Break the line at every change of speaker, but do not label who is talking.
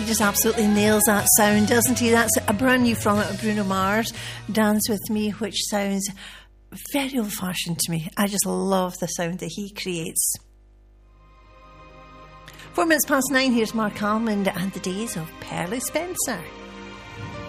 just absolutely nails that sound, doesn't he? That's a brand new from Bruno Mars, Dance With Me, which sounds very old-fashioned to me. I just love the sound that he creates. 4 minutes past 9, here's Mark Almond and the Days of Pearly Spencer.